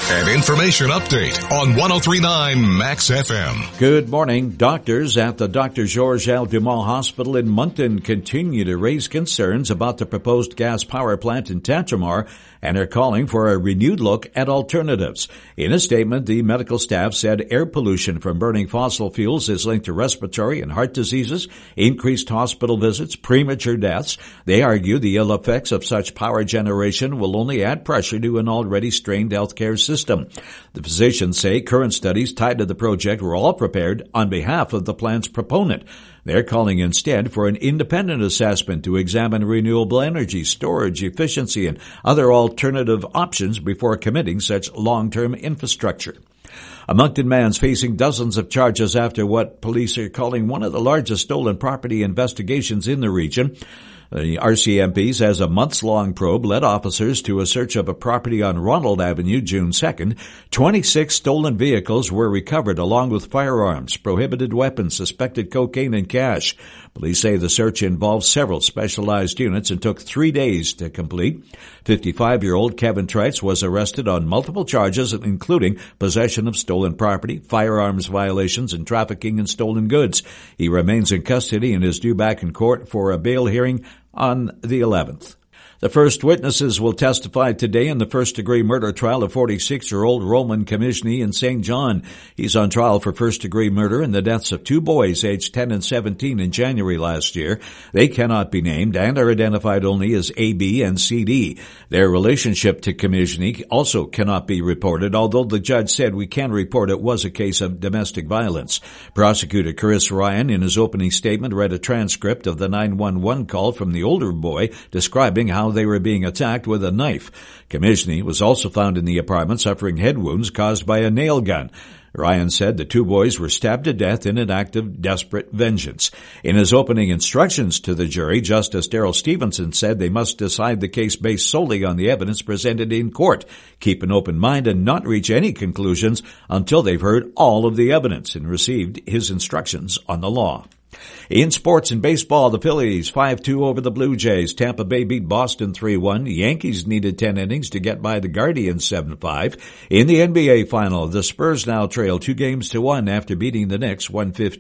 An information update on 103.9 Max FM. Good morning. Doctors at the Dr. Georges L. Dumont Hospital in Moncton continue to raise concerns about the proposed gas power plant in Tantramar and are calling for a renewed look at alternatives. In a statement, the medical staff said air pollution from burning fossil fuels is linked to respiratory and heart diseases, increased hospital visits, premature deaths. They argue the ill effects of such power generation will only add pressure to an already strained healthcare system. The physicians say current studies tied to the project were all prepared on behalf of the plant's proponent. They're calling instead for an independent assessment to examine renewable energy, storage, efficiency, and other alternative options before committing such long-term infrastructure. A Moncton man's facing dozens of charges after what police are calling one of the largest stolen property investigations in the region. The RCMP says a months-long probe led officers to a search of a property on Ronald Avenue June 2nd. 26 stolen vehicles were recovered along with firearms, prohibited weapons, suspected cocaine, and cash. Police say the search involved several specialized units and took 3 days to complete. 55-year-old Kevin Trites was arrested on multiple charges, including possession of stolen property, firearms violations, and trafficking in stolen goods. He remains in custody and is due back in court for a bail hearing on the 11th. The first witnesses will testify today in the first-degree murder trial of 46-year-old Roman Commishney in St. John. He's on trial for first-degree murder in the deaths of two boys aged 10 and 17 in January last year. They cannot be named and are identified only as AB and CD. Their relationship to Commishney also cannot be reported, although the judge said we can report it was a case of domestic violence. Prosecutor Chris Ryan, in his opening statement, read a transcript of the 911 call from the older boy describing how they were being attacked with a knife. Commishney was also found in the apartment suffering head wounds caused by a nail gun. Ryan said the two boys were stabbed to death in an act of desperate vengeance. In his opening instructions to the jury, Justice Darrell Stevenson said they must decide the case based solely on the evidence presented in court, keep an open mind, and not reach any conclusions until they've heard all of the evidence and received his instructions on the law. In sports and baseball, the Phillies 5-2 over the Blue Jays. Tampa Bay beat Boston 3-1. The Yankees needed 10 innings to get by the Guardians 7-5. In the NBA final, the Spurs now trail 2-1 after beating the Knicks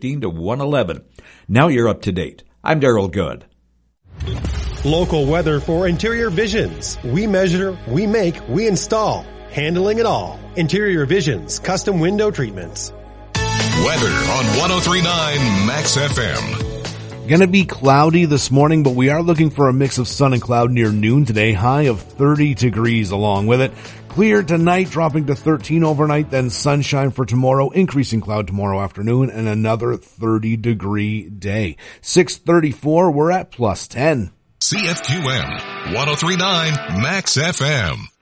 115-111. Now you're up to date. I'm Daryl Good. Local weather for Interior Visions. We measure, we make, we install. Handling it all. Interior Visions, custom window treatments. Weather on 103.9 Max FM. Going to be cloudy this morning, but we are looking for a mix of sun and cloud near noon today. High of 30 degrees along with it. Clear tonight, dropping to 13 overnight, then sunshine for tomorrow, increasing cloud tomorrow afternoon, and another 30-degree day. 6:34, we're at +10. CFQM 103.9 Max FM.